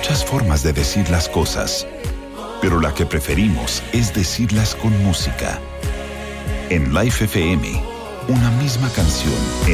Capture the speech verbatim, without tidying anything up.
muchas formas de decir las cosas, pero la que preferimos es decirlas con música. En Life F M, una misma canción